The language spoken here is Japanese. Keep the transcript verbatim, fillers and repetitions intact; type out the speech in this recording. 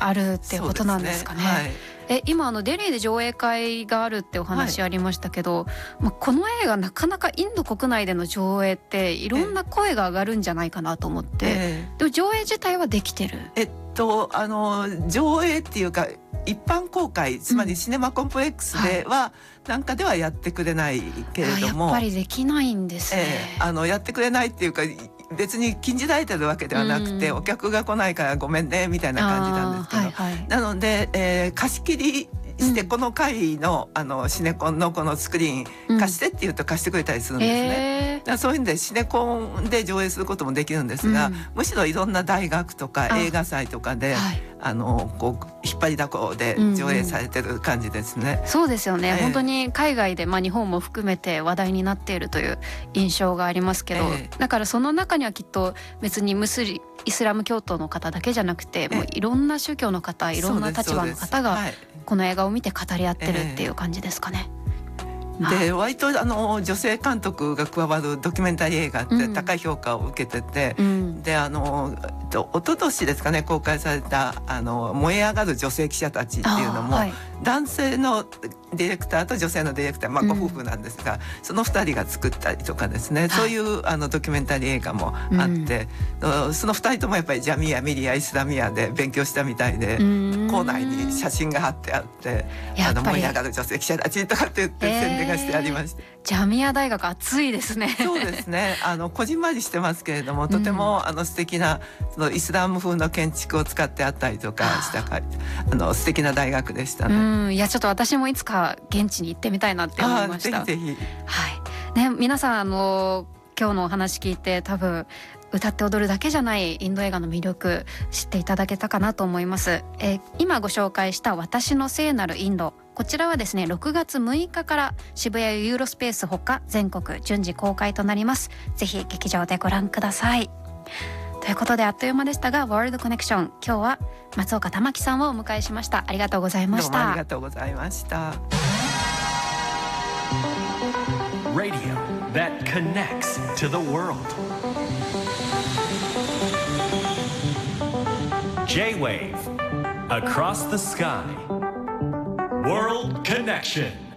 があるっていうことなんですかね。はい、え今あのデリーで上映会があるってお話ありましたけど、はいまあ、この映画なかなかインド国内での上映っていろんな声が上がるんじゃないかなと思って、えー、でも上映自体はできてる。 えっとあの上映っていうか一般公開つまりシネマコンプレックスでは、うん、なんかではやってくれないけれども、 やっぱりできないんですね。 えー、あのやってくれないっていうか別に禁じられてるわけではなくて、うん、お客が来ないからごめんねみたいな感じなんですけど、はいはい、なので、えー、貸し切りしてこの回 の, あのシネコンのこのスクリーン貸してって言うと貸してくれたりするんですね、うん、だからそういうんでシネコンで上映することもできるんですが、うん、むしろいろんな大学とか映画祭とかで あ,、はい、あのこう引っ張りだこで上映されてる感じですね、 うんうん、そうですよね、えー、本当に海外で、まあ、日本も含めて話題になっているという印象がありますけど、えー、だからその中にはきっと別にムスリイスラム教徒の方だけじゃなくて、もういろんな宗教の方いろんな立場の方がこの映画を見て語り合ってるっていう感じですかね。 で割とあの女性監督が加わるドキュメンタリー映画って高い評価を受けてて、うん、であの一昨年ですかね公開されたあの燃え上がる女性記者たちっていうのも、はい、男性のディレクターと女性のディレクター、まあ、ご夫婦なんですが、うん、そのふたりが作ったりとかですね、はい、そういうあのドキュメンタリー映画もあって、うん、そのふたりともやっぱりジャミアミリアイスラミアで勉強したみたいで、校内に写真が貼ってあってあの燃え上がる女性記者たちとかって言って宣伝がしてありました、えー、 ジャミア大学熱いですね。 そうですね、あのこじんまりしてますけれどもとても、うん、あの素敵なそのイスラム風の建築を使ってあったりとかしたかあの素敵な大学でしたね。 うん、いやちょっと私もいつか現地に行ってみたいなって思いました。 ぜひぜひ、 はいね、皆さんあの今日のお話聞いて多分歌って踊るだけじゃないインド映画の魅力知っていただけたかなと思います、えー、今ご紹介した私の聖なるインド、こちらはですねろくがつむいかから渋谷ユーロスペースほか全国順次公開となります。ぜひ劇場でご覧ください。ということであっという間でしたがワールドコネクション今日は松岡玉樹さんをお迎えしました。ありがとうございました。 どうもありがとうございました。 Radio that connects to the world. J-Wave Across the Sky World Connection